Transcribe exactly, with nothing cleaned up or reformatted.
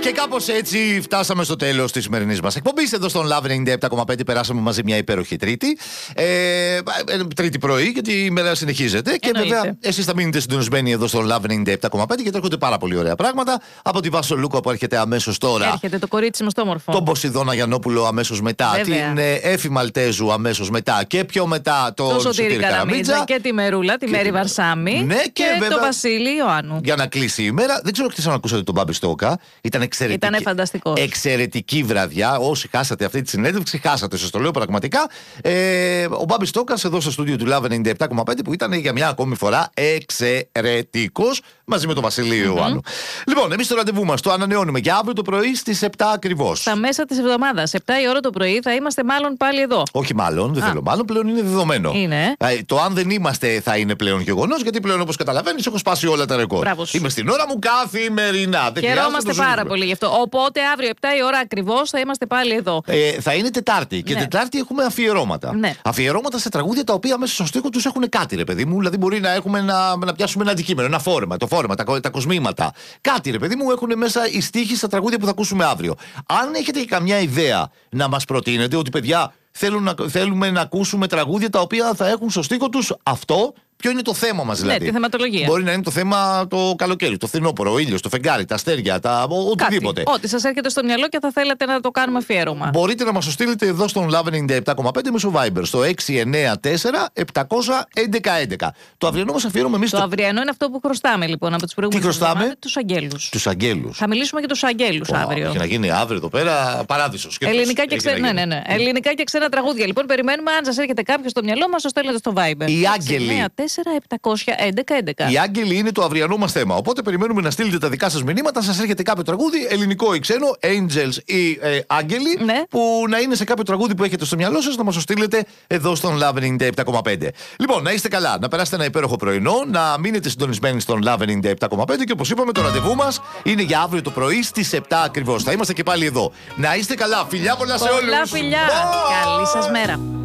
Και κάπως έτσι φτάσαμε στο τέλος της σημερινής μας εκπομπής. Εδώ στον Love ενενήντα επτά κόμμα πέντε περάσαμε μαζί μια υπέροχη Τρίτη. Ε, τρίτη πρωί, γιατί η μέρα συνεχίζεται. Και Εννοείται. βέβαια, εσείς θα μείνετε συντονισμένοι εδώ στον Love ενενήντα επτά κόμμα πέντε γιατί έρχονται πάρα πολύ ωραία πράγματα. Από τη Βάσο Λούκο που έρχεται αμέσως τώρα. Έρχεται το κορίτσι μας το όμορφο. Τον Ποσειδώνα Γιαννόπουλο αμέσως μετά. Βέβαια. Την ε, Έφη Μαλτέζου αμέσως μετά. Και πιο μετά το, Το Σωτήρη Σωτήρη Καραμίτζα και τη Μερούλα, τη Μέρη τη- Βαρσάμι. Ναι, και βέβαια- το Βασίλη Ιωάννου. Για να κλείσει η ημέρα. Δεν ξέρω χθες αν ακούσατε τον Μπάμπη Στόκα. Ήταν εξαιρετική. Ήτανε φανταστικός. Εξαιρετική βραδιά. Όσοι χάσατε αυτή τη συνέντευξη, χάσατε. Σας το λέω πραγματικά. Ε, ο Μπάμπη Στόκα εδώ στο στούντιο του Love ενενήντα επτά κόμμα πέντε που ήταν για μια ακόμη φορά εξαιρετικός μαζί με τον Βασίλη Ιωάννου. Λοιπόν, εμείς το ραντεβού μας το ανανεώνουμε για αύριο το πρωί στις επτά ακριβώς. Στα μέσα της εβδομάδας, επτά η ώρα το πρωί, θα είμαστε μάλλον πάλι εδώ. Όχι μάλλον, δεν Α. θέλω μάλλον, πλέον είναι δεδομένο. Είναι. Ε, το αν δεν είμαστε θα είναι πλέον γεγονός, γιατί πλέον όπως καταλαβαίνεις έχω σπάσει όλα τα ρεκόρ. Μπράβο σου. Είμαι στην ώρα μου καθημερινά. Δεν χρειάζεται να Χαιρόμαστε το πάρα ζητήσουμε. πολύ γι' αυτό. Οπότε αύριο επτά η ώρα ακριβώς θα είμαστε πάλι εδώ. Ε, θα είναι Τετάρτη. Και Ναι. Τετάρτη έχουμε αφιερώματα. Ναι. Αφιερώματα σε τραγούδια τα οποία μέσα στο στίχο τους έχουν κάτι, ρε παιδί μου. Δηλαδή, μπορεί να, έχουμε να, να πιάσουμε ένα αντικείμενο, ένα φόρεμα, το φόρεμα, τα, τα κοσμήματα. Κάτι, ρε παιδί μου, έχουν μέσα οι στίχοι στα τραγούδια που θα ακούσουμε αύριο. Αν έχετε και καμιά ιδέα να μας προτείνετε, ότι παιδιά θέλουν να, θέλουμε να ακούσουμε τραγούδια τα οποία θα έχουν στο στίχο τους αυτό. Ποιο είναι το θέμα μας, δηλαδή. Ναι, τη θεματολογία. Μπορεί να είναι το θέμα το καλοκαίρι, το φθινόπωρο, ο ήλιος, το φεγγάρι, τα αστέρια, τα, ο- οτιδήποτε. Κάτι. Ό,τι σας έρχεται στο μυαλό και θα θέλετε να το κάνουμε αφιέρωμα. Μπορείτε να μας το στείλετε εδώ στον Love ενενήντα επτά κόμμα πέντε μέσω Viber στο έξι εννέα τέσσερα επτακόσια έντεκα έντεκα. Το αυριανό μας αφιέρωμε εμείς Το το... αυριανό είναι αυτό που χρωστάμε λοιπόν από τις προηγούμενες χρωστάμε? εβδομάδες, τους αγγέλους. τους αγγέλους. Θα μιλήσουμε για τους αγγέλους Wow, αύριο. έχει να γίνει αύριο εδώ πέρα παράδεισος. Και Ελληνικά τους- και, έχει ξένα, να ναι, γίνει. ναι, ναι. Ελληνικά και ξένα τραγούδια. Λοιπόν, περιμένουμε αν σας έρχεται κάποιο στο μυαλό μας, το στέλνετε στο Viber. Οι άγγελοι. έξι εννέα τέσσερα επτακόσια έντεκα έντεκα. Οι άγγελοι είναι το αυριανό μας θέμα. Οπότε περιμένουμε να στείλετε τα δικά σας μηνύματα. Αν σας έρχεται κάποιο τραγούδι, ελληνικό ή ξένο, angels ή ε, άγγελοι, Ναι. που να είναι σε κάποιο τραγούδι που έχετε στο μυαλό σας, να μας το στείλετε εδώ στον Love ενενήντα επτά κόμμα πέντε. Λοιπόν, να είστε καλά, να περάσετε ένα υπέροχο πρωινό, να μείνετε συντονισμένοι στον Love ενενήντα επτά κόμμα πέντε και όπως είπαμε, το ραντεβού μας είναι για αύριο το πρωί στις επτά ακριβώς. Θα είμαστε και πάλι εδώ. Να είστε καλά, φιλιά πολλά σε όλους. Πολλά φιλιά. Bye. Καλή σας μέρα.